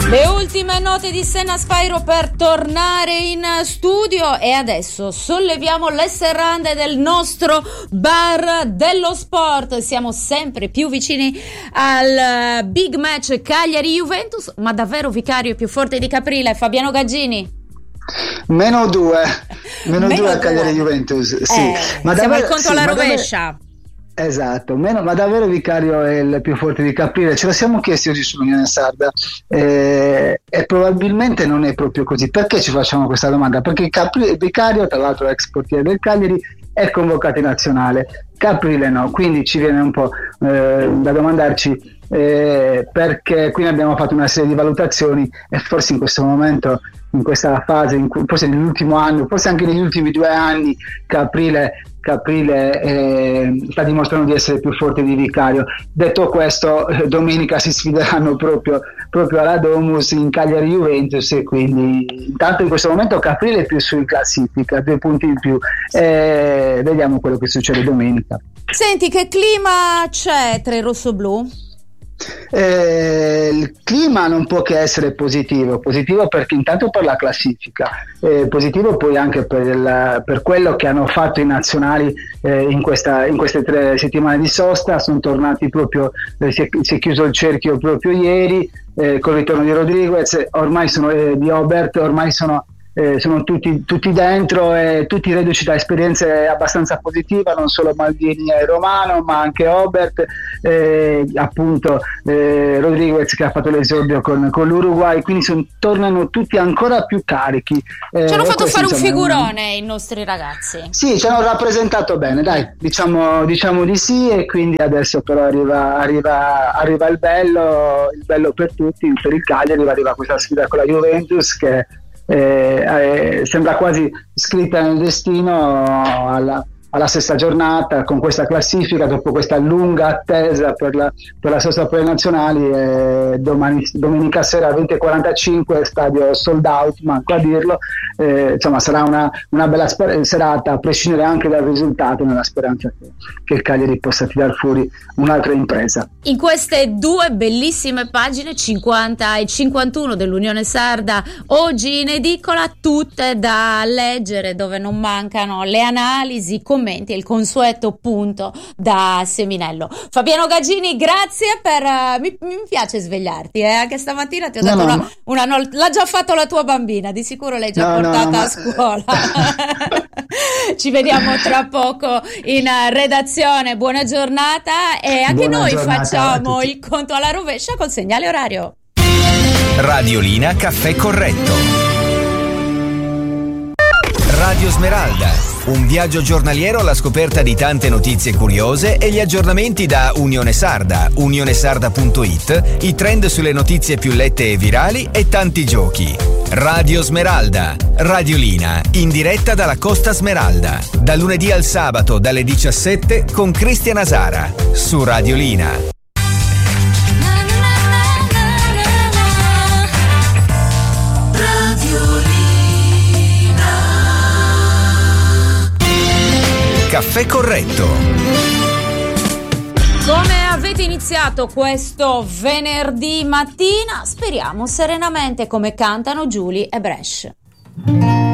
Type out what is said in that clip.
Le ultime note di Senna Spyro per tornare in studio, e adesso solleviamo le serrande del nostro bar dello sport. Siamo sempre più vicini al big match Cagliari-Juventus, ma davvero Vicario è più forte di Caprile? Fabiano Gaggini? Meno due a Cagliari-Juventus, sì. Ma siamo al conto alla rovescia. Esatto, ma davvero Vicario è il più forte di Caprile? Ce lo siamo chiesti oggi sull'Unione Sarda, e probabilmente non è proprio così. Perché ci facciamo questa domanda? Perché Vicario, tra l'altro ex portiere del Cagliari, è convocato in nazionale, Caprile no, quindi ci viene un po' da domandarci perché qui abbiamo fatto una serie di valutazioni e forse in questo momento, in questa fase, forse nell'ultimo anno, forse anche negli ultimi 2 anni, Caprile sta dimostrando di essere più forte di Vicario. Detto questo, domenica si sfideranno proprio alla Domus in Cagliari-Juventus, e quindi intanto in questo momento Caprile è più su in classifica, 2 punti in più, vediamo quello che succede domenica. Senti, che clima c'è tra i rossoblù? Il clima non può che essere positivo perché intanto per la classifica, positivo poi anche per quello che hanno fatto i nazionali in queste 3 settimane di sosta. Sono tornati proprio, si è chiuso il cerchio proprio ieri con il ritorno di Rodriguez, ormai di Obert, ormai sono tutti dentro, e tutti reduci da esperienze abbastanza positive, non solo Maldini e Romano, ma anche Obert, appunto Rodriguez che ha fatto l'esordio con l'Uruguay, quindi tornano tutti ancora più carichi. Ci hanno fatto fare un figurone i nostri ragazzi. Sì, ci hanno rappresentato bene, dai, diciamo di sì, e quindi adesso però arriva il bello per tutti, per il Cagliari arriva questa sfida con la Juventus che sembra quasi scritta nel destino alla sesta giornata, con questa classifica, dopo questa lunga attesa per la sosta per le nazionali. Domenica sera 20:45, stadio sold out, manco a dirlo, insomma sarà una bella serata, a prescindere anche dal risultato, nella speranza che il Cagliari possa tirar fuori un'altra impresa. In queste 2 bellissime pagine 50 e 51 dell'Unione Sarda, oggi in edicola, tutte da leggere, dove non mancano le analisi, commenti e il consueto punto da Seminello. Fabiano Gaggini, grazie mi piace svegliarti, anche stamattina ti ho dato l'ha già fatto la tua bambina, di sicuro l'hai già portata a scuola. Ci vediamo tra poco in redazione. Buona giornata, e anche noi facciamo il conto alla rovescia col segnale orario. Radiolina Caffè Corretto. Radio Smeralda, un viaggio giornaliero alla scoperta di tante notizie curiose e gli aggiornamenti da Unione Sarda, unionesarda.it, i trend sulle notizie più lette e virali e tanti giochi. Radio Smeralda, Radiolina, in diretta dalla Costa Smeralda, da lunedì al sabato dalle 17 con Cristian Asara, su Radiolina. Caffè Corretto. Come avete iniziato questo venerdì mattina? Speriamo serenamente, come cantano Giulia e Brescia.